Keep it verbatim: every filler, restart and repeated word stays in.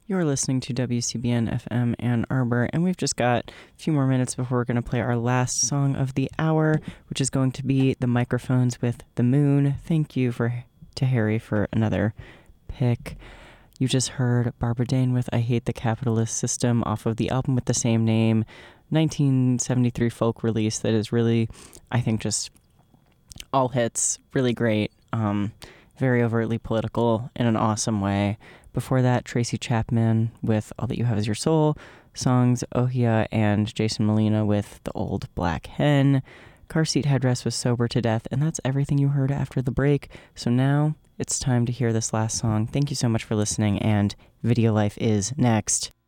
You're listening to W C B N F M Ann Arbor, and we've just got a few more minutes before we're going to play our last song of the hour, which is going to be The Microphones with The Moon. Thank you for to Harry for another pick. You just heard Barbara Dane with I Hate the Capitalist System off of the album with the same name, nineteen seventy-three folk release that is really, I think, just all hits, really great, um, very overtly political in an awesome way. Before that, Tracy Chapman with All That You Have Is Your Soul, songs Ohia and Jason Molina with The Old Black Hen. Car Seat Headrest was Sober to Death, and that's everything you heard after the break. So now it's time to hear this last song. Thank you so much for listening, and Video Life is next.